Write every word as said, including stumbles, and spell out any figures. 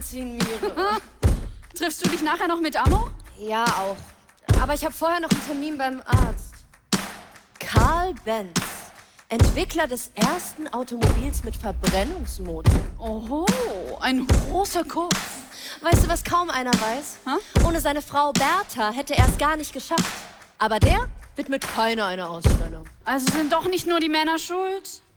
ziehen, Mire. Triffst du dich nachher noch mit Ammo? Ja, auch. Aber ich habe vorher noch einen Termin beim Arzt. Carl Benz, Entwickler des ersten Automobils mit Verbrennungsmotor. Oho, ein großer Kopf. Weißt du, was kaum einer weiß? Hä? Ohne seine Frau Bertha hätte er es gar nicht geschafft. Aber der widmet keiner eine Ausstellung. Also sind doch nicht nur die Männer schuld?